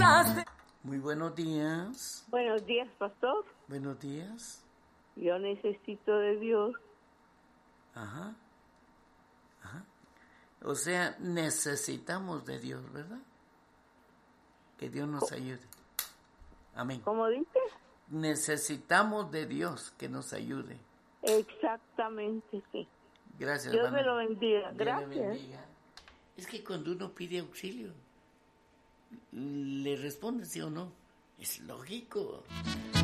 Muy buenos días. Buenos días, pastor. Buenos días. Yo necesito de Dios. Ajá. O sea, necesitamos de Dios, ¿verdad? Que Dios nos ayude. Amén. ¿Cómo dice? Necesitamos de Dios que nos ayude. Exactamente, sí. Gracias, Dios hermana. me lo bendiga. Dios Gracias. le bendiga. Es que cuando uno pide auxilio, le responde sí o no. Es lógico.